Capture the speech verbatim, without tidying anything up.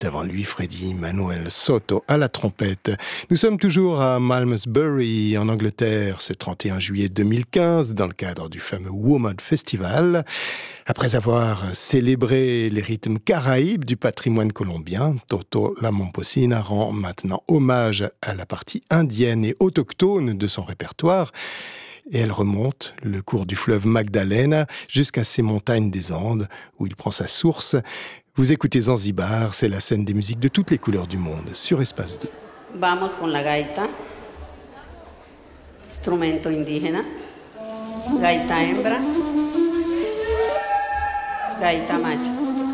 Avant lui, Freddy Manuel Soto à la trompette. Nous sommes toujours à Malmesbury, en Angleterre, ce trente et un juillet deux mille quinze, dans le cadre du fameux WOMAD Festival. Après avoir célébré les rythmes caraïbes du patrimoine colombien, Toto La Momposina rend maintenant hommage à la partie indienne et autochtone de son répertoire. Et elle remonte le cours du fleuve Magdalena jusqu'à ces montagnes des Andes, où il prend sa source. Vous écoutez Zanzibar, c'est la scène des musiques de toutes les couleurs du monde, sur Espace deux. Vamos con la gaita, instrumento indígena, gaita hembra, gaita macho.